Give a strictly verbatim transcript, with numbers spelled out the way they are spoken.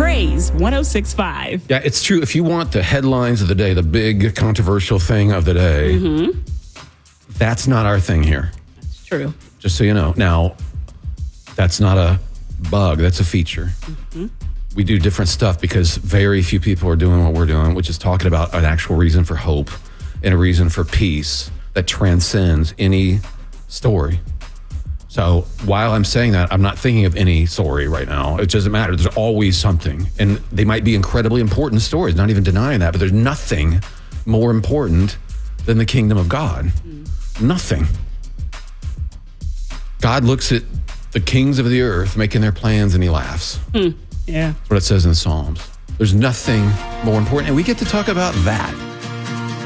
Praise one oh six point five. Yeah, it's true. If you want the headlines of the day, the big controversial thing of the day, mm-hmm. that's not our thing here. That's true. Just so you know. Now, that's not a bug. That's a feature. Mm-hmm. We do different stuff because very few people are doing what we're doing, which is talking about an actual reason for hope and a reason for peace that transcends any story. So while I'm saying that, I'm not thinking of any story right now. It doesn't matter. There's always something. And they might be incredibly important stories, not even denying that, but there's nothing more important than the kingdom of God. Mm. Nothing. God looks at the kings of the earth making their plans and he laughs. Mm. Yeah. That's what it says in the Psalms. There's nothing more important. And we get to talk about that.